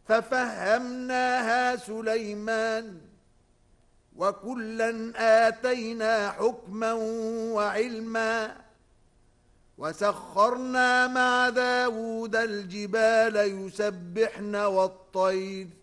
ففهمناها سليمان وكلا آتينا حكما وعلما وسخرنا مع داود الجبال يسبحن والطير